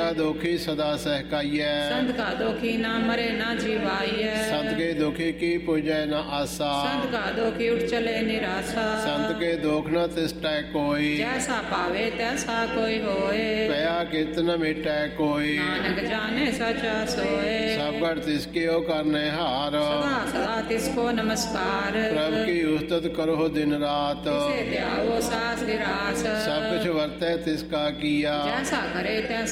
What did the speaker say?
का दोखी सदा सहकाइय, संत का दोखी ना मरे ना जीवाइय, संत के दोखी की पूजय न आशा, संत का दोखी उठ चले निराशा, संत के दोख न तिष्ठै कोई, जैसा पावे तैसा कोई होए, पया कीर्तन मिटै कोई, नानक जाने सचा सोए, सब कर तिसके ओ करने हार, सदा सदा तिसको नमस्कार, प्रभु की उस्तत करो दिन रात, तिसे त्यागो सास निरास, सब कुछ वर्तै तिसका किया, जैसा करे तैसा